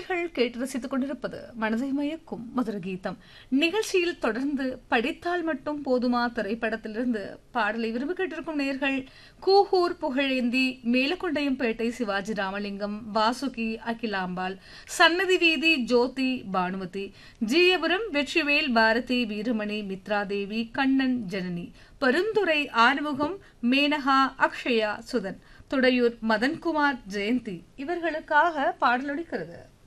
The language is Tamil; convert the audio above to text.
நேர்கள் கேட்டு ரசித்துக் கொண்டிருப்பது மனதை மயக்கும் மதுர கீதம் நிகழ்ச்சியில் தொடர்ந்து படித்தால் மட்டும் போதுமா திரைப்படத்திலிருந்து பாடலை விரும்பி கேட்டிருக்கும் நேர்கள் கூகூர் புகழேந்தி மேலக்கொண்டையம்பேட்டை சிவாஜி ராமலிங்கம் வாசுகி அகிலாம்பாள் சன்னதி வீதி ஜோதி பானுமதி ஜீயபுரம் வெற்றிவேல் பாரதி வீரமணி மித்ராதேவி கண்ணன் ஜனனி பருந்துரை ஆறுமுகம் மேனகா அக்ஷயா சுதன் துடையூர் மதன்குமார் ஜெயந்தி இவர்களுக்காக பாடலொலிக்கிறது.